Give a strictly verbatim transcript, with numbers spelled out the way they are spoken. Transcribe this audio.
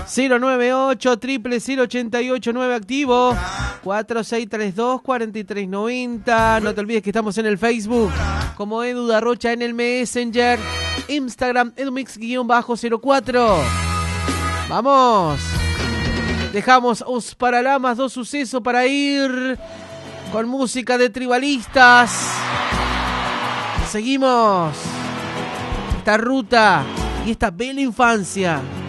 cero nueve ocho, cero cero cero, ocho ocho nueve activo. cuatro seis tres dos, cuatro tres nueve cero. No te olvides que estamos en el Facebook como Edu Darrocha, en el Messenger, Instagram edumix cero cuatro. Vamos. Dejamos Os Paralamas, Dos Sucesos para ir con música de tribalistas. Seguimos esta ruta y esta bella infancia.